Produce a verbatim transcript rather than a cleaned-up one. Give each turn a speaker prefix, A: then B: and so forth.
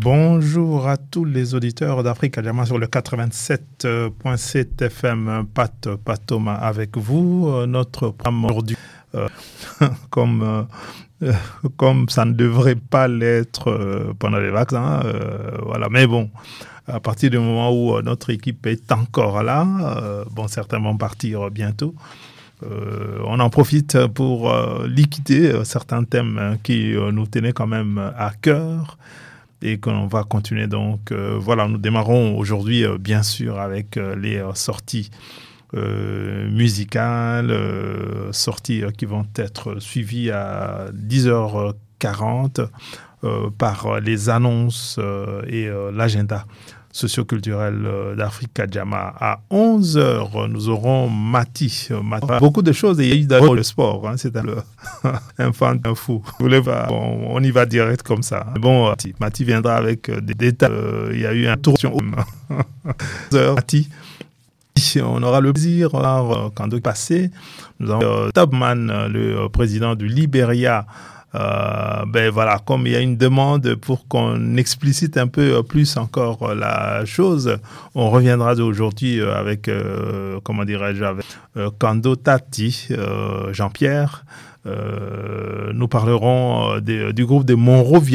A: Bonjour à tous les auditeurs d'Africa Jama sur le quatre-vingt-sept virgule sept F M. Pat Patoma avec vous. Notre programme aujourd'hui, euh, comme, euh, comme ça ne devrait pas l'être euh, pendant les vaccins, euh, voilà. Mais bon, à partir du moment où notre équipe est encore là, euh, bon, certains vont partir bientôt. Euh, on en profite pour euh, liquider euh, certains thèmes qui euh, nous tenaient quand même à cœur et qu'on va continuer. Donc euh, voilà, nous démarrons aujourd'hui euh, bien sûr avec euh, les euh, sorties euh, musicales, euh, sorties euh, qui vont être suivies à dix heures quarante euh, par les annonces euh, et euh, l'agenda socioculturel d'Africa Jama. À onze heures, nous aurons Mati. Mati. Beaucoup de choses, et il y a eu d'abord le sport, hein, c'est un, un fan, un fou. Bon, on y va direct comme ça. Bon, Mati, Mati viendra avec des détails. Euh, il y a eu un tour sur Mati. On aura le plaisir, euh, quand de passer, nous avons euh, Tubman, le euh, président du Libéria. Euh, ben voilà, comme il y a une demande pour qu'on explicite un peu plus encore la chose, on reviendra aujourd'hui avec, euh, comment dirais-je, avec euh, Kando Tati, euh, Jean-Pierre. Euh, nous parlerons des, du groupe de Monrovia.